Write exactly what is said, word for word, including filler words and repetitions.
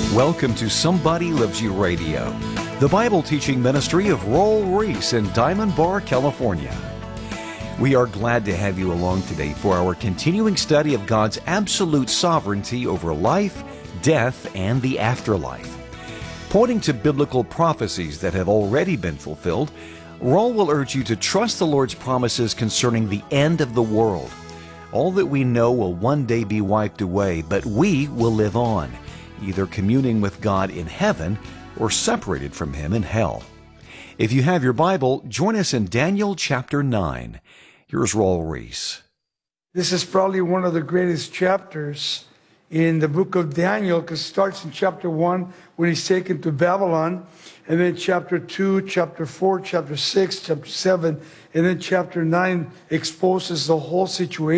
Welcome to Somebody Loves You Radio, the Bible teaching ministry of Roel Reese in Diamond Bar, California. We are glad to have you along today for our continuing study of God's absolute sovereignty over life, death, and the afterlife. Pointing to biblical prophecies that have already been fulfilled, Roel will urge you to trust the Lord's promises concerning the end of the world. All that we know will one day be wiped away, but we will live on, either communing with God in heaven or separated from Him in hell. If you have your Bible, join us in Daniel chapter nine. Here's Roel Reese. This is probably one of the greatest chapters in the book of Daniel, because it starts in chapter one when he's taken to Babylon, and then chapter two, chapter four, chapter six, chapter seven, and then chapter nine exposes the whole situation.